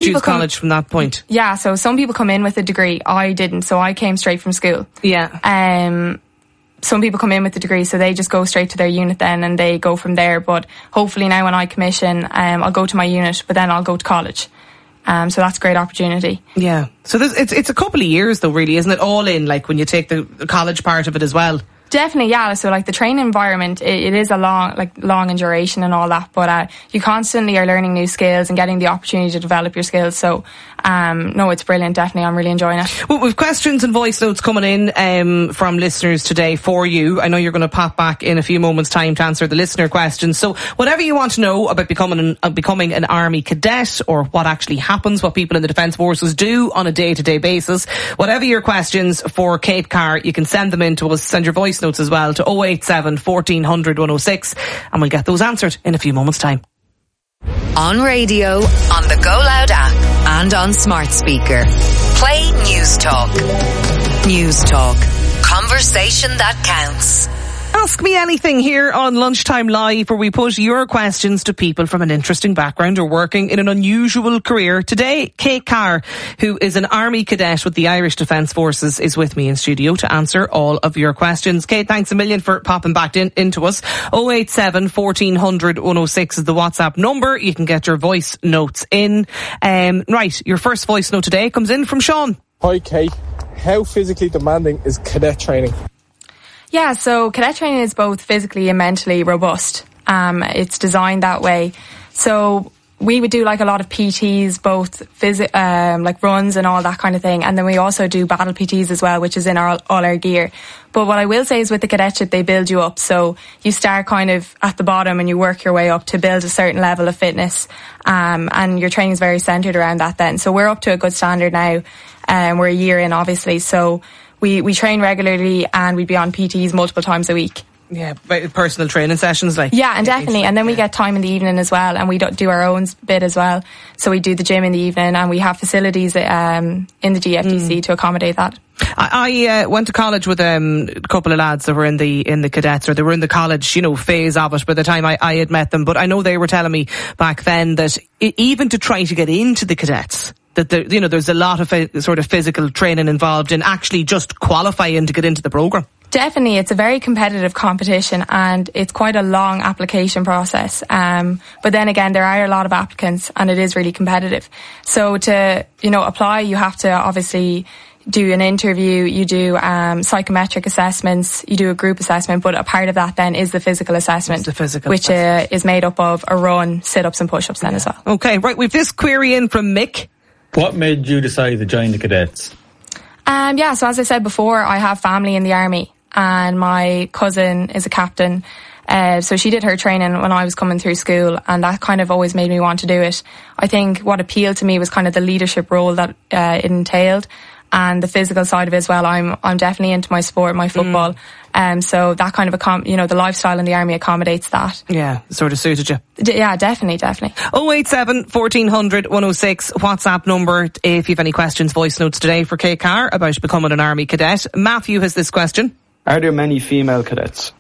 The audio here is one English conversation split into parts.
choose college from that point? Yeah, so some people come in with a degree. I didn't, so I came straight from school. Yeah. Some people come in with a degree, so they just go straight to their unit then and they go from there. But hopefully now when I commission, I'll go to my unit, but then I'll go to college. So that's a great opportunity. Yeah. So it's a couple of years though, really, isn't it? All in, like when you take the college part of it as well. Definitely, yeah. So like the training environment, it is a long in duration and all that, but you constantly are learning new skills and getting the opportunity to develop your skills. So no, it's brilliant. Definitely, I'm really enjoying it. Well, we've questions and voice notes coming in from listeners today for you. I know you're going to pop back in a few moments' time to answer the listener questions. So whatever you want to know about becoming an army cadet, or what actually happens, what people in the Defence Forces do on a day-to-day basis, whatever your questions for Kate Carr, you can send them in to us. Send your voice notes as well to 087 1400 106, and we'll get those answered in a few moments' time. On radio, on the Go Loud app, and on smart speaker. Play News Talk. News Talk. Conversation that counts. Ask Me Anything here on Lunchtime Live, where we put your questions to people from an interesting background or working in an unusual career. Today, Kate Carr, who is an army cadet with the Irish Defence Forces, is with me in studio to answer all of your questions. Kate, thanks a million for popping back into us. 087 1400 106 is the WhatsApp number. You can get your voice notes in. Right, your first voice note today comes in from Sean. Hi Kate, how physically demanding is cadet training? Yeah, so cadet training is both physically and mentally robust. It's designed that way. So we would do like a lot of PTs, both like runs and all that kind of thing. And then we also do battle PTs as well, which is in all our gear. But what I will say is with the cadetship, they build you up. So you start kind of at the bottom and you work your way up to build a certain level of fitness. And your training is very centred around that then. So we're up to a good standard now. We're a year in, obviously. So we train regularly and we'd be on PTs multiple times a week. Yeah, personal training sessions, like. Yeah, and definitely. And then we get time in the evening as well, and we do our own bit as well. So we do the gym in the evening, and we have facilities in the GFDC to accommodate that. I went to college with a couple of lads that were in the cadets, or they were in the college, phase of it by the time I had met them. But I know they were telling me back then that even to try to get into the cadets, that there's a lot of sort of physical training involved in actually just qualifying to get into the programme. Definitely, it's a very competitive competition and it's quite a long application process. But then again, there are a lot of applicants and it is really competitive. So to, apply, you have to obviously do an interview, you do psychometric assessments, you do a group assessment, but a part of that then is the physical assessment, which is made up of a run, sit-ups and push-ups then as well. Okay, right, we've this query in from Mick. What made you decide to join the cadets? So as I said before, I have family in the army and my cousin is a captain. So she did her training when I was coming through school and that kind of always made me want to do it. I think what appealed to me was kind of the leadership role that it entailed and the physical side of it as well. I'm definitely into my sport, my football. So that kind of the lifestyle in the army accommodates that. Yeah, sort of suited you. Yeah, definitely. 087 1400 106 WhatsApp number if you have any questions, voice notes today for Kate Carr about becoming an army cadet. Matthew has this question. Are there many female cadets?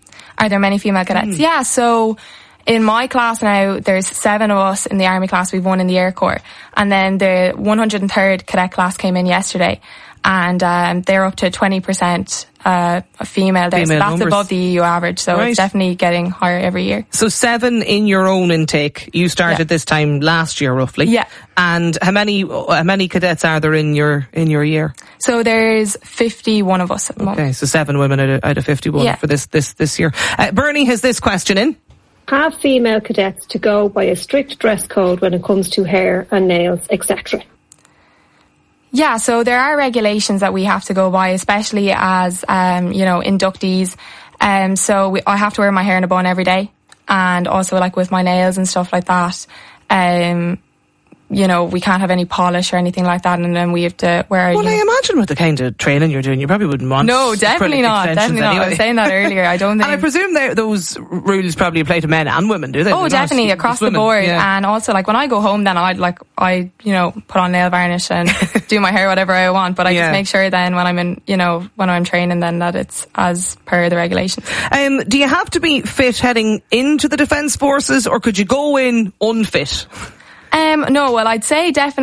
Yeah, so in my class now, there's 7 of us in the army class. We've 1 in the Air Corps. And then the 103rd cadet class came in yesterday. And they're up to 20% female there. So that's numbers. above the EU average. So right. It's definitely getting higher every year. So 7 in your own intake. You started this time last year, roughly. Yeah. And how many cadets are there in your year? So there's 51 of us at the moment. Okay, so 7 women out of 51 for this year. Bernie has this question in. Have female cadets to go by a strict dress code when it comes to hair and nails, etc.? Yeah, so there are regulations that we have to go by, especially as, inductees. So I have to wear my hair in a bun every day. And also like with my nails and stuff like that. We can't have any polish or anything like that, and then we have to wear. Well, I imagine with the kind of training you're doing, you probably wouldn't want. No, definitely not. Definitely not. I was saying that earlier. I don't think. And I presume those rules probably apply to men and women, do they? Oh, definitely across the board. Yeah. And also, like when I go home, then I put on nail varnish and do my hair whatever I want. But I just make sure then when I'm when I'm training, then that it's as per the regulations. Do you have to be fit heading into the Defence Forces, or could you go in unfit? No, well, I'd say definitely.